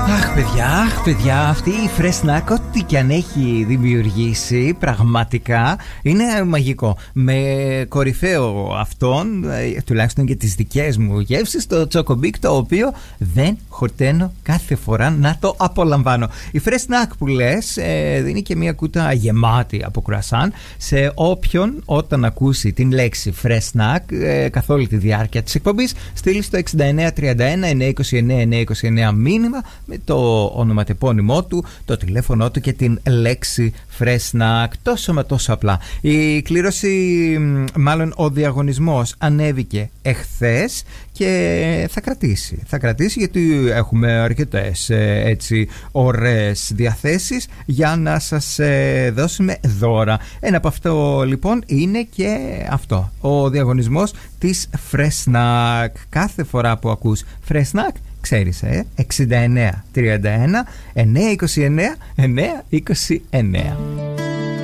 Αχ παιδιά, αυτή η Fresh Snack, ό,τι και αν έχει δημιουργήσει, πραγματικά είναι μαγικό. Με κορυφαίο αυτόν, τουλάχιστον για τις δικές μου γεύσεις, το Chocobic, το οποίο δεν χορταίνω κάθε φορά να το απολαμβάνω. Η Fresh Snack που λες δίνει και μια κούτα γεμάτη από κρουασάν σε όποιον όταν ακούσει την λέξη Fresh Snack καθ' όλη τη διάρκεια της εκπομπής στείλει στο 6931-929-929 μήνυμα με το ονοματεπώνυμό του, το τηλέφωνο του και την λέξη Fresh Snack. Τόσο με τόσο απλά. Η κλήρωση, μάλλον ο διαγωνισμός ανέβηκε εχθές και θα κρατήσει γιατί έχουμε αρκετές έτσι ωραίες διαθέσεις για να σας δώσουμε δώρα. Ένα από αυτό λοιπόν είναι και αυτό, ο διαγωνισμός της Fresh Snack. Κάθε φορά που ακούς Fresh Snack ξέρεις 69 31 929 929.